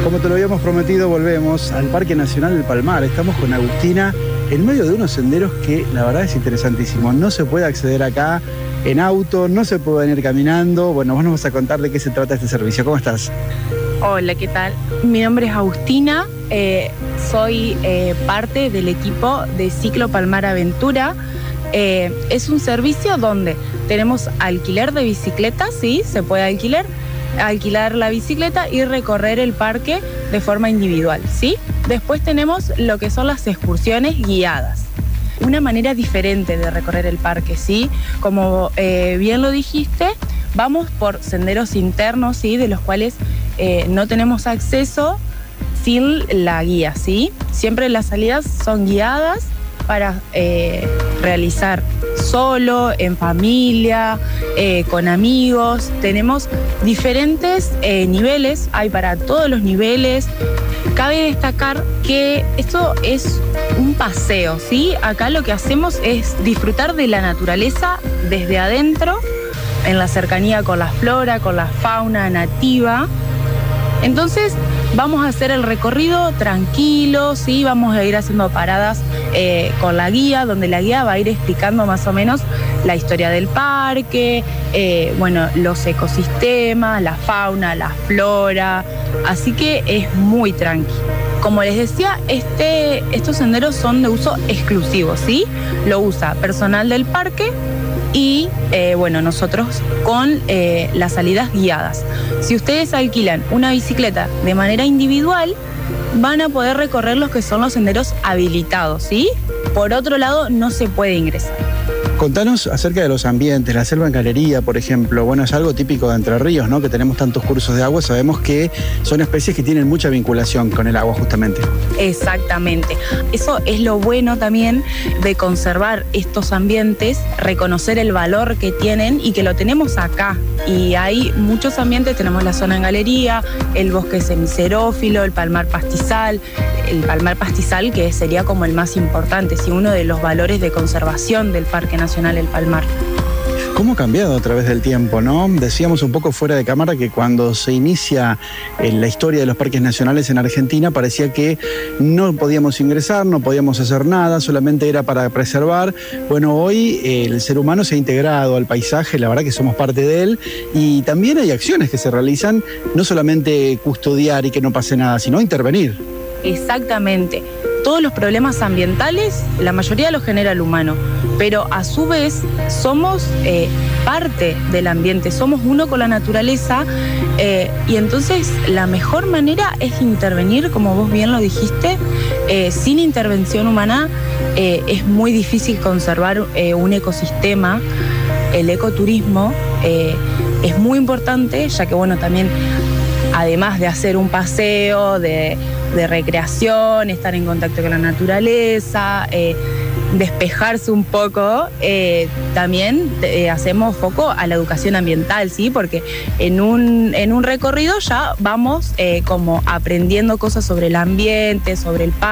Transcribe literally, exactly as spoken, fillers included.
Como te lo habíamos prometido, volvemos al Parque Nacional del Palmar. Estamos con Agustina en medio de unos senderos que la verdad es interesantísimo. No se puede acceder acá en auto, no se puede venir caminando. Bueno, vos nos vas a contar de qué se trata este servicio. ¿Cómo estás? Hola, ¿qué tal? Mi nombre es Agustina, eh, soy eh, parte del equipo de Ciclo Palmar Aventura. Eh, es un servicio donde tenemos alquiler de bicicletas, sí, se puede alquilar, alquilar la bicicleta y recorrer el parque de forma individual, ¿sí? Después tenemos lo que son las excursiones guiadas. Una manera diferente de recorrer el parque, ¿sí? Como eh, bien lo dijiste, vamos por senderos internos, ¿sí? De los cuales eh, no tenemos acceso sin la guía, ¿sí? Siempre las salidas son guiadas para eh, realizar solo, en familia, eh, con amigos. Tenemos diferentes eh, niveles, hay para todos los niveles. Cabe destacar que esto es un paseo, ¿sí? Acá lo que hacemos es disfrutar de la naturaleza desde adentro, en la cercanía con la flora, con la fauna nativa. Entonces vamos a hacer el recorrido tranquilo, ¿sí? Vamos a ir haciendo paradas eh, con la guía, donde la guía va a ir explicando más o menos la historia del parque, eh, bueno, los ecosistemas, la fauna, la flora, así que es muy tranqui. Como les decía, este, estos senderos son de uso exclusivo, ¿sí? Lo usa personal del parque y, eh, bueno, nosotros con eh, las salidas guiadas. Si ustedes alquilan una bicicleta de manera individual, van a poder recorrer los que son los senderos habilitados, ¿sí? Por otro lado, no se puede ingresar. Contanos acerca de los ambientes, la selva en galería, por ejemplo. Bueno, es algo típico de Entre Ríos, ¿no? Que tenemos tantos cursos de agua, sabemos que son especies que tienen mucha vinculación con el agua, justamente. Exactamente. Eso es lo bueno también de conservar estos ambientes, reconocer el valor que tienen y que lo tenemos acá. Y hay muchos ambientes, tenemos la zona en galería, el bosque semicerófilo, el palmar pastizal, el palmar pastizal que sería como el más importante, ¿sí? Uno de los valores de conservación del Parque Nacional El Palmar. ¿Cómo ha cambiado a través del tiempo, no? Decíamos un poco fuera de cámara que cuando se inicia en la historia de los parques nacionales en Argentina parecía que no podíamos ingresar, no podíamos hacer nada, solamente era para preservar. Bueno, hoy eh, el ser humano se ha integrado al paisaje, la verdad que somos parte de él, y también hay acciones que se realizan, no solamente custodiar y que no pase nada, sino intervenir. Exactamente. Todos los problemas ambientales, la mayoría los genera el humano, pero a su vez somos eh, parte del ambiente, somos uno con la naturaleza, eh, y entonces la mejor manera es intervenir, como vos bien lo dijiste. Eh, sin intervención humana eh, es muy difícil conservar eh, un ecosistema. El ecoturismo eh, es muy importante, ya que bueno, también además de hacer un paseo, de, de recreación, estar en contacto con la naturaleza, eh, despejarse un poco, eh, también eh, hacemos foco a la educación ambiental, ¿sí? Porque en un, en un recorrido ya vamos eh, como aprendiendo cosas sobre el ambiente, sobre el parque.